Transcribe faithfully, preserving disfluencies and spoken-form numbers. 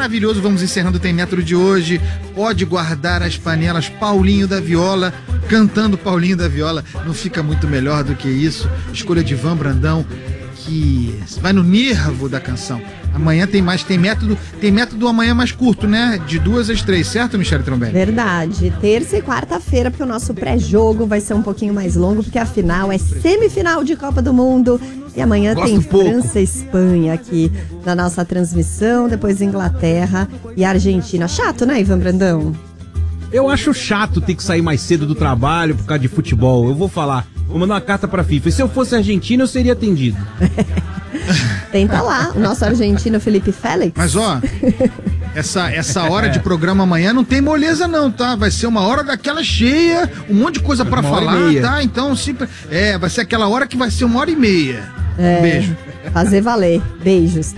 maravilhoso. Vamos encerrando o Tem Metro de hoje. Pode guardar as panelas. Paulinho da Viola, cantando Paulinho da Viola. Não fica muito melhor do que isso. Escolha de Ivan Brandão, que vai no nervo da canção. Amanhã tem mais, tem método, tem método amanhã mais curto, né? De duas às três, certo, Michele Trombelli? Verdade. Terça e quarta-feira, porque o nosso pré-jogo vai ser um pouquinho mais longo, porque afinal é semifinal de Copa do Mundo. E amanhã Gosto tem pouco. França e Espanha aqui na nossa transmissão, depois Inglaterra e Argentina. Chato, né, Ivan Brandão? Eu acho chato ter que sair mais cedo do trabalho por causa de futebol. Eu vou falar, vou mandar uma carta pra FIFA. E se eu fosse argentino, eu seria atendido. Tenta lá, o nosso argentino Felipe Félix. Mas ó, essa, essa hora de programa amanhã não tem moleza não, tá? Vai ser uma hora daquela cheia, um monte de coisa pra Uma hora e falar, meia. tá? Então, se, é, vai ser aquela hora que vai ser uma hora e meia. É, Um beijo. fazer valer. Beijos.